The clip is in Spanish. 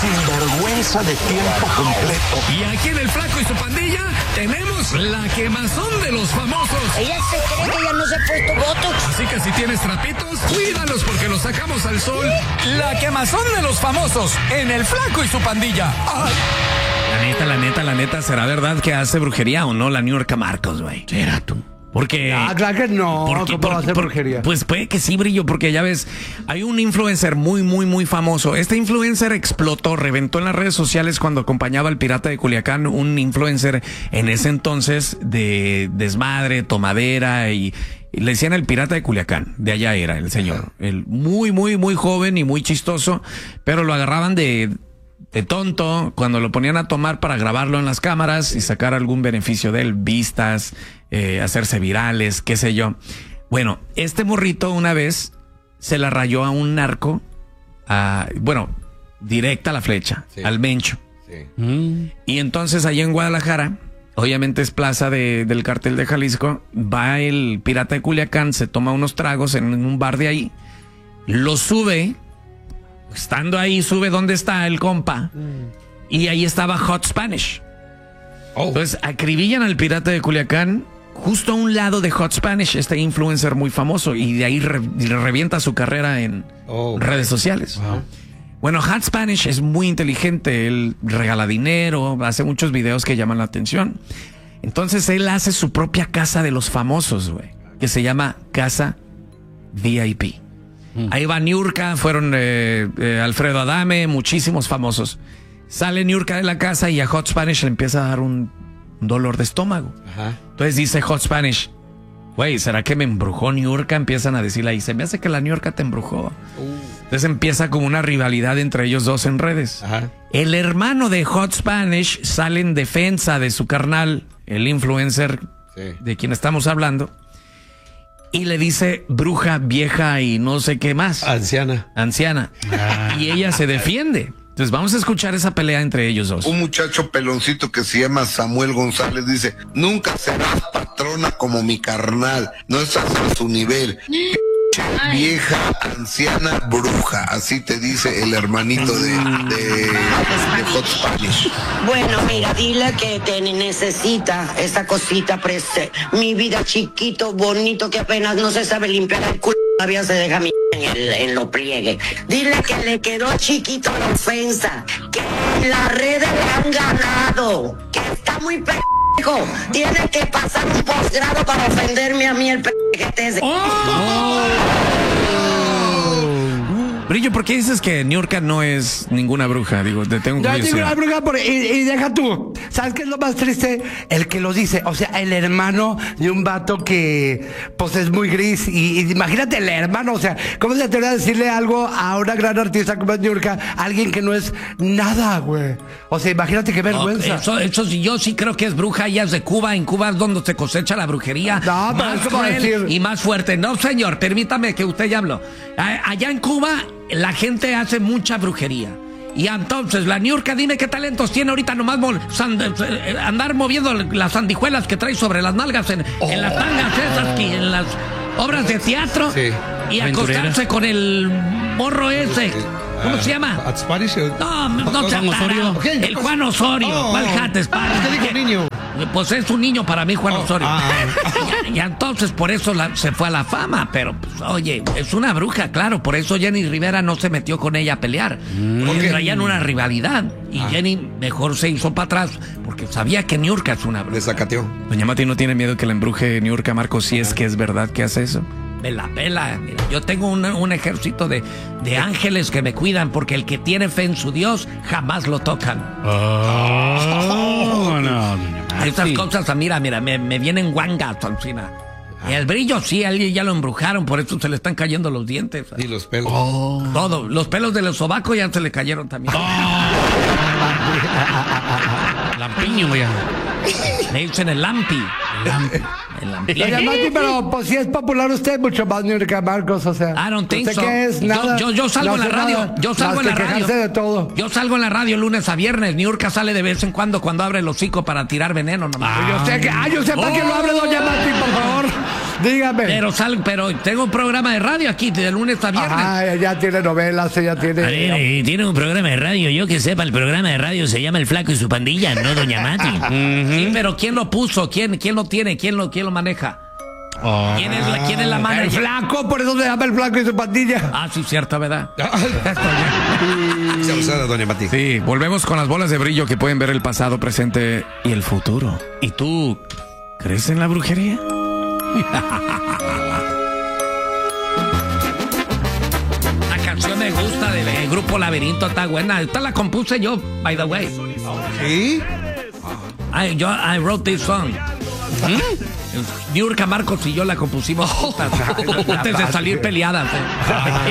sinvergüenza de tiempo completo. Y aquí en El Flaco y su Pandilla tenemos la quemazón de los famosos. Ella se cree que ya no se ha puesto botox. Así que si tienes trapitos, cuídalos porque los sacamos al sol. La quemazón de los famosos en El Flaco y su Pandilla. ¡Ay! La neta, ¿será verdad que hace brujería o no la Niurka Marcos, güey? ¿Será tú? Porque... claro que no, ¿cómo va a hacer brujería? Pues puede que sí, Brillo, porque ya ves, hay un influencer muy famoso. Este influencer explotó, reventó en las redes sociales cuando acompañaba al Pirata de Culiacán, un influencer en ese entonces de desmadre, tomadera y le decían el Pirata de Culiacán, de allá era el señor. El muy joven y muy chistoso, pero lo agarraban de tonto cuando lo ponían a tomar para grabarlo en las cámaras y sacar algún beneficio de él, vistas, hacerse virales, qué sé yo. Bueno, este morrito una vez se la rayó a un narco, directa a la flecha, sí, al Mencho. Sí. Y entonces allá en Guadalajara, obviamente es plaza del Cártel de Jalisco, va el Pirata de Culiacán, se toma unos tragos en un bar de ahí, lo sube. Estando ahí, sube donde está el compa. Y ahí estaba Hot Spanish. Entonces, acribillan al Pirata de Culiacán justo a un lado de Hot Spanish, este influencer muy famoso. Y de ahí revienta su carrera en redes sociales. Wow. Bueno, Hot Spanish es muy inteligente. Él regala dinero, hace muchos videos que llaman la atención. Entonces, él hace su propia casa de los famosos, güey. Que se llama Casa VIP. Ahí va Niurka, fueron Alfredo Adame, muchísimos famosos. Sale Niurka de la casa y a Hot Spanish le empieza a dar un dolor de estómago. Ajá. Entonces dice Hot Spanish, güey, ¿será que me embrujó Niurka? Empiezan a decirle ahí, se me hace que la Niurka te embrujó. Entonces empieza como una rivalidad entre ellos dos en redes. Ajá. El hermano de Hot Spanish sale en defensa de su carnal, el influencer de quien estamos hablando. Y le dice bruja, vieja y no sé qué más. Anciana. Y ella se defiende. Entonces vamos a escuchar esa pelea entre ellos dos. Un muchacho peloncito que se llama Samuel González dice, nunca serás patrona como mi carnal. No estás a su nivel. Vieja, anciana, bruja. Así te dice el hermanito de Hot Spanish. Bueno, mira, dile que te necesita esa cosita mi vida chiquito, bonito, que apenas no se sabe limpiar el culo, todavía se deja en lo pliegue. Dile que le quedó chiquito la ofensa, que las redes le han ganado, que está muy pendejo. Tiene que pasar un posgrado para ofenderme a mí el pendejete ese. Brillo, ¿por qué dices que Niurka no es ninguna bruja? Digo, te tengo curiosidad. No es ninguna bruja, y deja tú. ¿Sabes qué es lo más triste? El que lo dice, o sea, el hermano de un vato que, pues, es muy gris. Y imagínate el hermano, o sea, ¿cómo se atreve a decirle algo a una gran artista como es Niurka? Alguien que no es nada, güey. O sea, imagínate qué vergüenza. Eso sí, yo sí creo que es bruja. Ella es de Cuba. En Cuba es donde se cosecha la brujería. No, pero más es como decir... y más fuerte. No, señor, permítame que usted ya habló. Allá en Cuba la gente hace mucha brujería. Y entonces, la Niurka, dime qué talentos tiene ahorita nomás andar moviendo las sandijuelas que trae sobre las nalgas en las tangas esas, en las obras de teatro. Sí. Y acostarse con el morro ese. ¿Cómo se llama? No, Juan Osorio. El Juan Osorio. ¿Cuál jates? ¿Qué dijo el niño? Pues es un niño para mí, Juan Osorio. Y entonces por eso se fue a la fama. Pero, pues, oye, es una bruja, claro. Por eso Jenny Rivera no se metió con ella a pelear. Porque traían una rivalidad. Y Jenny mejor se hizo para atrás porque sabía que Niurka es una bruja. Le sacateó. Doña Mati no tiene miedo que la embruje Niurka Marcos si es que es verdad que hace eso. Me la pela. Mira, yo tengo un ejército de ángeles que me cuidan porque el que tiene fe en su Dios jamás lo tocan. Estas cosas, mira, me vienen guangas, encima. Y el Brillo, sí, a él ya lo embrujaron, por eso se le están cayendo los dientes. Y los pelos. Todo. Los pelos del sobaco ya se le cayeron también. Lampiño, ya. Le dicen el lampi. Oye, Mati, pero pues si es popular usted, mucho más Niurka Marcos, o sea. I don't think so. ¿Qué es? Nada. Yo salgo en la radio. Nada, yo salgo en la radio. De todo. Yo salgo en la radio lunes a viernes. Niurka sale de vez en cuando abre el hocico para tirar veneno nomás. Yo sé para que lo abre doña Mati, por favor. Dígame. Pero tengo un programa de radio aquí de lunes a viernes. Ajá, ya tiene novelas, ella tiene... A ver, tiene un programa de radio. Yo que sepa, el programa de radio se llama El Flaco y su pandilla, no Doña Mati. Sí, pero ¿quién lo puso? ¿Quién lo tiene? ¿Quién lo maneja? ¿Quién es la mano? El flaco, por eso se llama el flaco y su pandilla. Ah, sí, cierto, ¿verdad? Doña Mati. Sí, volvemos con las bolas de brillo que pueden ver el pasado, presente y el futuro. ¿Y tú crees en la brujería? La canción me gusta del grupo Laberinto, está buena. Esta la compuse yo, by the way. ¿Sí? I wrote this song. Niurka Marcos y yo la compusimos juntas, antes de salir peleadas.